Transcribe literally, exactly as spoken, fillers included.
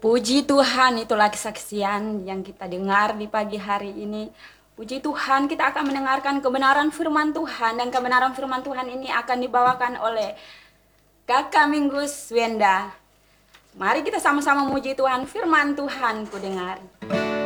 Puji Tuhan, itulah kesaksian yang kita dengar di pagi hari ini. Puji Tuhan, kita akan mendengarkan kebenaran firman Tuhan, dan kebenaran firman Tuhan ini akan dibawakan oleh Kakak Minggus Wenda. Mari kita sama-sama muji Tuhan, firman Tuhan ku dengar.